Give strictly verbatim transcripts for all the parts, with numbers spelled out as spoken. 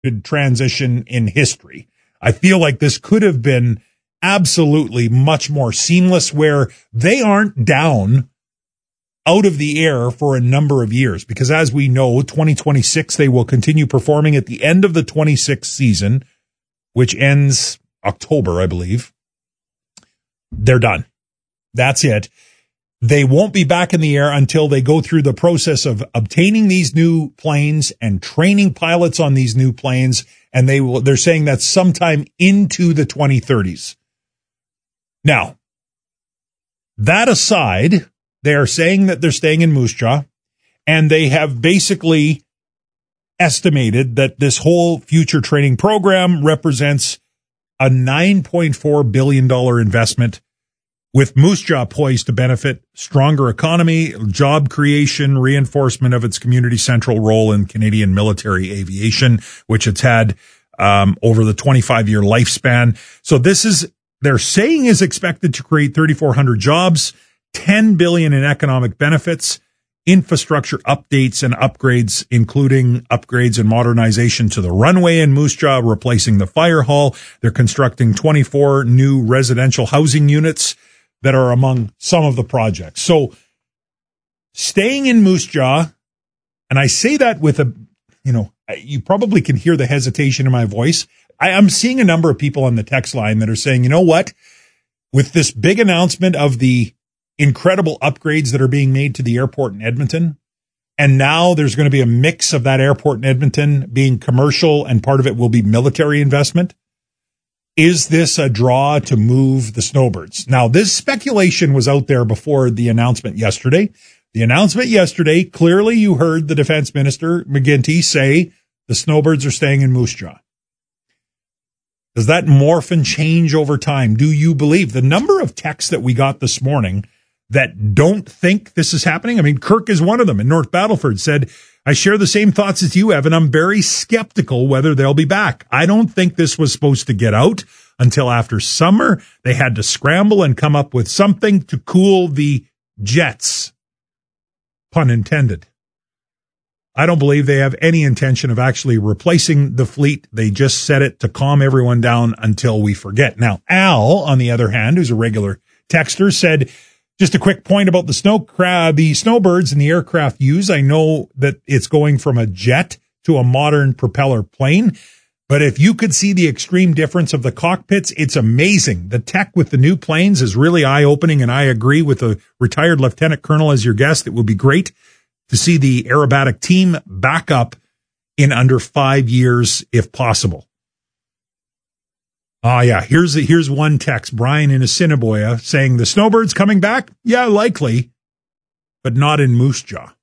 transition in history. I feel like this could have been absolutely much more seamless, where they aren't down out of the air for a number of years, because as we know, twenty twenty-six, they will continue performing at the end of the twenty-six season, which ends October, I believe. They're done. That's it. They won't be back in the air until they go through the process of obtaining these new planes and training pilots on these new planes. And they will, they're saying that's sometime into the twenty thirties. Now, that aside, they are saying that they're staying in Moose Jaw, and they have basically estimated that this whole future training program represents a nine point four billion dollars investment, with Moose Jaw poised to benefit stronger economy, job creation, reinforcement of its community central role in Canadian military aviation, which it's had um, over the twenty-five year lifespan. So this is, they're saying, is expected to create thirty-four hundred jobs, ten billion dollars in economic benefits, infrastructure updates and upgrades, including upgrades and modernization to the runway in Moose Jaw, replacing the fire hall. They're constructing twenty-four new residential housing units that are among some of the projects. So staying in Moose Jaw, and I say that with a, you know, you probably can hear the hesitation in my voice. I am seeing a number of people on the text line that are saying, you know what, with this big announcement of the incredible upgrades that are being made to the airport in Edmonton, and now there's going to be a mix of that airport in Edmonton being commercial and part of it will be military investment. Is this a draw to move the Snowbirds? Now, this speculation was out there before the announcement yesterday. The announcement yesterday, clearly you heard the Defense Minister, McGuinty, say the Snowbirds are staying in Moose Jaw. Does that morph and change over time? Do you believe? The number of texts that we got this morning that don't think this is happening. I mean, Kirk is one of them in North Battleford, said, I share the same thoughts as you, Evan. I'm very skeptical whether they'll be back. I don't think this was supposed to get out until after summer. They had to scramble and come up with something to cool the jets. Pun intended. I don't believe they have any intention of actually replacing the fleet. They just set it to calm everyone down until we forget. Now, Al, on the other hand, who's a regular texter, said, just a quick point about the snow crab, the Snowbirds and the aircraft used. I know that it's going from a jet to a modern propeller plane, but if you could see the extreme difference of the cockpits, it's amazing. The tech with the new planes is really eye-opening, and I agree with a retired lieutenant colonel as your guest. It would be great to see the aerobatic team back up in under five years if possible. Ah, uh, yeah, here's the, here's one text. Brian in Assiniboia saying the Snowbirds coming back? Yeah, likely, but not in Moose Jaw.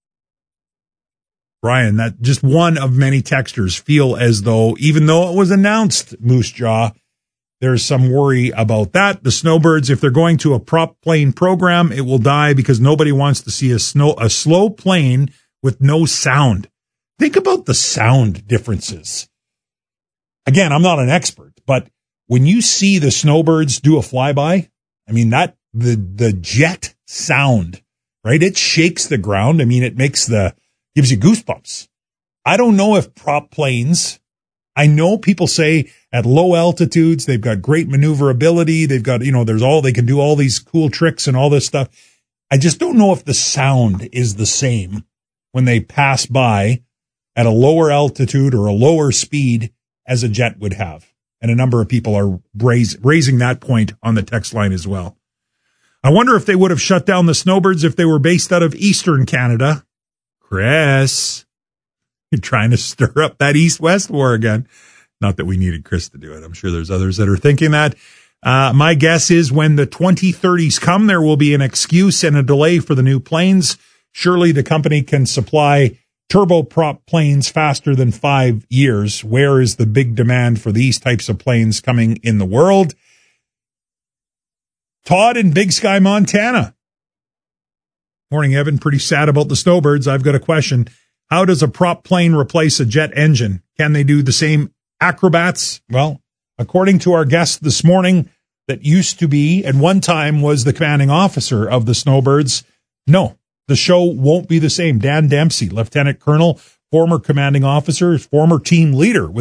Brian, that just one of many texters feel as though, even though it was announced Moose Jaw, there's some worry about that. The Snowbirds, if they're going to a prop plane program, it will die because nobody wants to see a snow a slow plane with no sound. Think about the sound differences. Again, I'm not an expert, but when you see the Snowbirds do a flyby, I mean, that, the, the jet sound, right? It shakes the ground. I mean, it makes the, gives you goosebumps. I don't know if prop planes, I know people say at low altitudes, they've got great maneuverability. They've got, you know, there's all, they can do all these cool tricks and all this stuff. I just don't know if the sound is the same when they pass by at a lower altitude or a lower speed as a jet would have. And a number of people are raise, raising that point on the text line as well. I wonder if they would have shut down the Snowbirds if they were based out of Eastern Canada. Chris, you're trying to stir up that East-West war again. Not that we needed Chris to do it. I'm sure there's others that are thinking that. Uh, my guess is when the twenty thirties come, there will be an excuse and a delay for the new planes. Surely the company can supply turboprop planes faster than five years. Where is the big demand for these types of planes coming in the world? Todd in Big Sky, Montana. Morning, Evan. Pretty sad about the Snowbirds. I've got a question. How does a prop plane replace a jet engine? Can they do the same acrobats? Well, according to our guest this morning, that used to be, at one time, was the commanding officer of the Snowbirds. No. The show won't be the same. Dan Dempsey, Lieutenant Colonel, former commanding officer, former team leader with